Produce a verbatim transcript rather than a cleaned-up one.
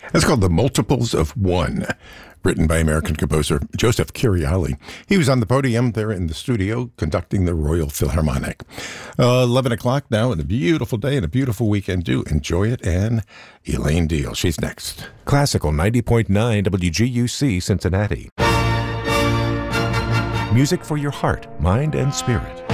It's called The Multiples of One, written by American composer Joseph Curiali. He was on the podium there in the studio conducting the Royal Philharmonic. Uh, eleven o'clock now, and a beautiful day and a beautiful weekend. Do enjoy it. And Elaine Deal, she's next. Classical ninety point nine W G U C Cincinnati. Music for your heart, mind, and spirit.